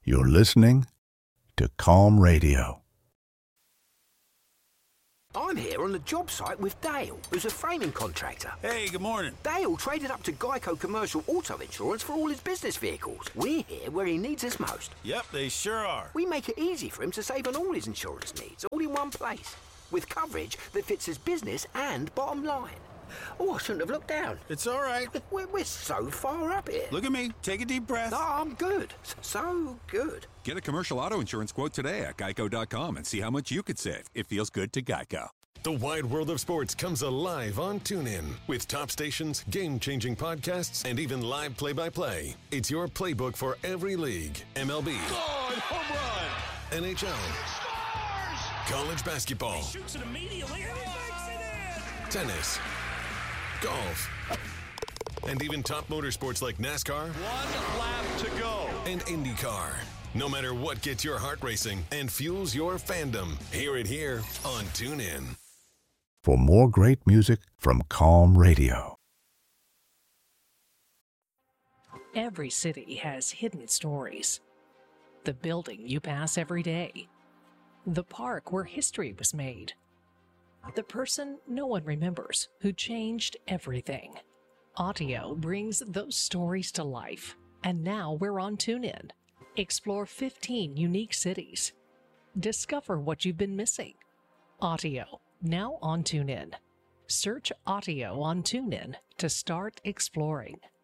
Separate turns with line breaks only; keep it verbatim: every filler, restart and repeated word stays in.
You're listening to Calm Radio.
I'm here on the job site with Dale, who's a framing contractor.
Hey, good morning.
Dale traded up to Geico Commercial Auto Insurance for all his business vehicles. We're here where he needs us most.
Yep, they sure are.
We make it easy for him to save on all his insurance needs, all in one place, with coverage that fits his business and bottom line. Oh, I shouldn't have looked down.
It's all right.
We're, we're so far up here.
Look at me. Take a deep breath.
No, I'm good. So good.
Get a commercial auto insurance quote today at geico dot com and see how much you could save. It feels good to Geico.
The wide world of sports comes alive on TuneIn with top stations, game-changing podcasts, and even live play-by-play. It's your playbook for every league. M L B,
God, home run.
N H L, college basketball,
He shoots it immediately and he makes it in.
tennis, golf, and even top motorsports like NASCAR.
One lap to go.
And IndyCar. No matter what gets your heart racing and fuels your fandom, hear it here on TuneIn.
For more great music from Calm Radio.
Every city has hidden stories. The building you pass every day. The park where history was made. The person no one remembers who changed everything. Audio brings those stories to life. And now we're on TuneIn. Explore fifteen unique cities. Discover what you've been missing. Audio, now on TuneIn. Search Audio on TuneIn to start exploring.